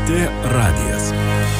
LRT radijas.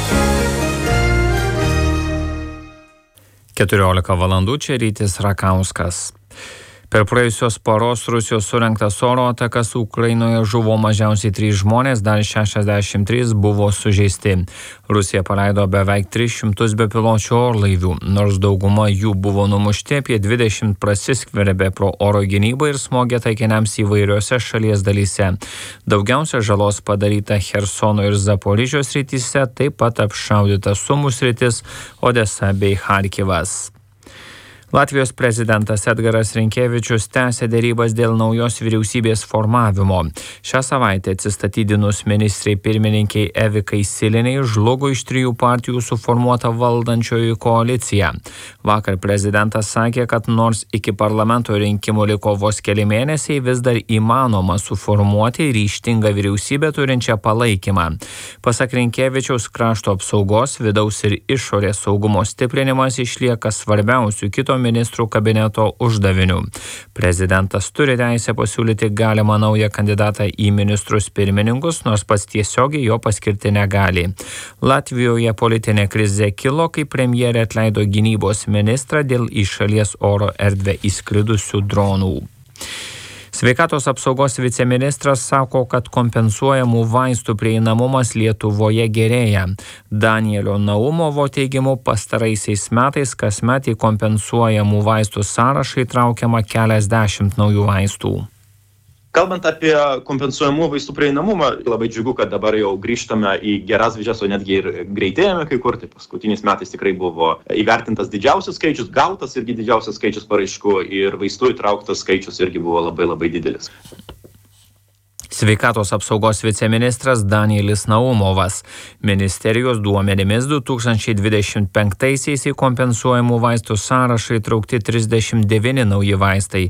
14 valandų, čia Rytis Rakauskas. Per praėjusios paros Rusijos surengtas oro atakas Ukrainoje žuvo mažiausiai 3 žmonės, dar 63 buvo sužeisti. Rusija paleido beveik 300 bepiločių orlaivių, nors dauguma jų buvo numušti, apie 20 prasiskverbė pro oro gynybą ir smogė taikiniams įvairiose šalies dalyse. Daugiausia žalos padaryta Chersono ir Zaporižės srityse, taip pat apšaudyta Sumų sritis, Odesa bei Charkivas. Latvijos prezidentas Edgaras Rinkevičius tęsia derybas dėl naujos vyriausybės formavimo. Šią savaitę atsistatydinus ministrei pirmininkiai Evikai Siliniai žlugo iš 3 partijų suformuota valdančioji koalicija. Vakar prezidentas sakė, kad nors iki parlamento rinkimų liko vos keli mėnesiai, vis dar įmanoma suformuoti ryžtingą vyriausybę turinčią palaikymą. Pasak Rinkevičiaus, krašto apsaugos, vidaus ir išorės saugumo stiprinimas išlieka svarbiausių kito ministrų kabineto uždavinių. Prezidentas turi teisę pasiūlyti galimą naują kandidatą į ministrus pirmininkus, nors pats tiesiogiai jo paskirti negali. Latvijoje politinė krizė kilo, kai premjerė atleido gynybos ministrą dėl į šalies oro erdvę įskridusių dronų. Sveikatos apsaugos viceministras sako, kad kompensuojamų vaistų prieinamumas Lietuvoje gerėja. Danielio Naumovo teigimu, pastaraisiais metais kasmet į kompensuojamų vaistų sąrašą įtraukiama keliasdešimt naujų vaistų. Kalbant apie kompensuojamų vaistų prieinamumą, labai džiugu, kad dabar jau grįžtame į geras vėžes, o netgi ir greitėjame kai kur. Tai paskutiniais metais tikrai buvo įvertintas didžiausias skaičius, gautas irgi didžiausias skaičius paraiškų ir vaistų įtrauktas skaičius irgi buvo labai didelis. Sveikatos apsaugos viceministras Danielis Naumovas. Ministerijos duomenimis 2025-aisiais į kompensuojamų vaistų sąrašą įtraukti 39 nauji vaistai,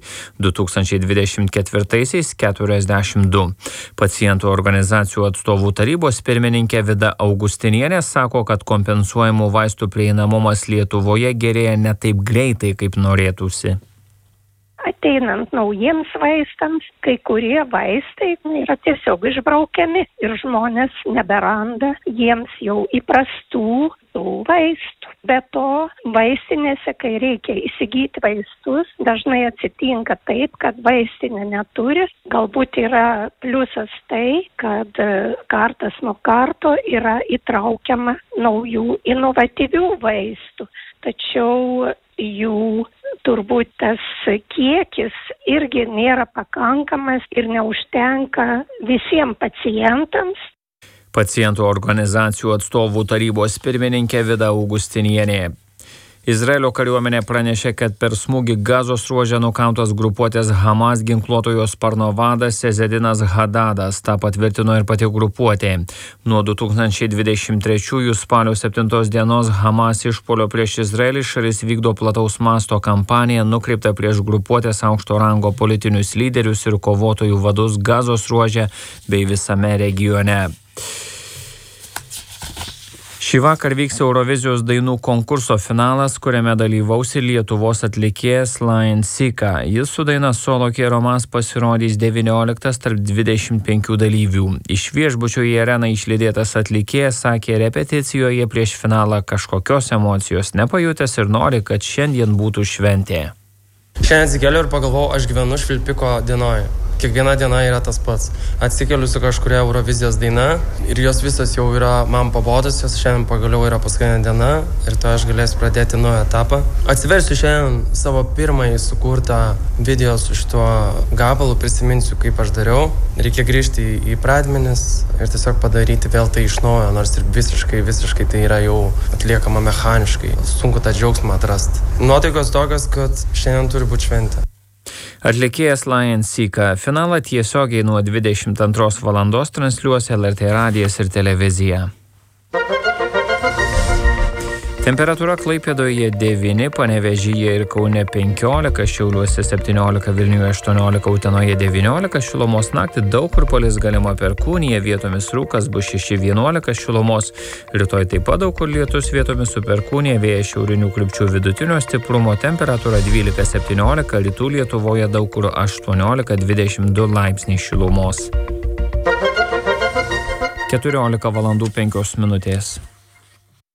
2024-aisiais 42. Pacientų organizacijų atstovų tarybos pirmininkė Vida Augustinienė sako, kad kompensuojamų vaistų prieinamumas Lietuvoje gerėja ne taip greitai, kaip norėtųsi. Ateinant naujiems vaistams, kai kurie vaistai yra tiesiog išbraukiami ir žmonės neberanda jiems jau įprastų vaistų. Be to, vaistinėse, kai reikia įsigyti vaistus, dažnai atsitinka taip, kad vaistinė neturi. Galbūt yra pliusas tai, kad kartas nuo karto yra įtraukiama naujų inovatyvių vaistų. Tačiau jų turbūt tas kiekis irgi nėra pakankamas ir neužtenka visiems pacientams. Pacientų organizacijų atstovų tarybos pirmininkė Vida Augustinienė. Izraelio kariuomenė pranešė, kad per smūgį Gazos ruože nukautas grupuotės Hamas ginkluotojo sparno vadas Ezedinas Hadadas. Ta patvirtino ir pati grupuotė. Nuo 2023 spalio 7 dienos Hamas išpuolio prieš Izraelį šalis vykdo plataus masto kampaniją nukreiptą prieš grupuotės aukšto rango politinius lyderius ir kovotojų vadus Gazos ruože bei visame regione. Šį vakar vyks Eurovizijos dainų konkurso finalas, kuriame dalyvaus ir Lietuvos atlikėjas Lion Sika. Jis su daina Solo Quiero Más pasirodys 19 tarp 25 dalyvių. Iš viešbučio į areną išlydėtas atlikėjas sakė repeticijoje prieš finalą kažkokios emocijos nepajutęs ir nori, kad šiandien būtų šventė. Šiandien atsikėliau ir pagalvojau, aš gyvenu Švilpiko dienoje. Kiekviena diena yra tas pats. Atsikeliu su kažkuria Eurovizijos daina ir jos visos jau yra man pabodusios. Šiandien pagaliau yra paskutinė diena ir to aš galėsiu pradėti naują etapą. Atsiversiu šiandien savo pirmąjį sukurtą video su šituo gabalu, prisiminsiu, kaip aš dariau. Reikia grįžti į pradmenis ir tiesiog padaryti vėl tai iš naujo, nors ir visiškai tai yra jau atliekama mechaniškai. Sunku tą džiaugsmą atrasti. Nuotaikos tokios, kad šiandien turi būti šventė. Atlikėjas Lion Sika finalą tiesiogiai nuo 22 valandos transliuos LRT radijas ir televizija. Temperatūra Klaipėdoje 9, Panevėžyje ir Kaune 15, Šiauliuose 17, Vilniuje 18, Utenoje 19 šilumos. Naktį daug kur palis galima perkūnija, vietomis rūkas bus 6-11 šilumos. Rytoj taip pat daug kur lietus, vietomis su perkūnija, vėjas šiaurinių krypčių vidutinio stiprumo, temperatūra 12-17, rytų Lietuvoje daug kur 18-22 laipsniai šilumos. 14 valandų 5 minutės.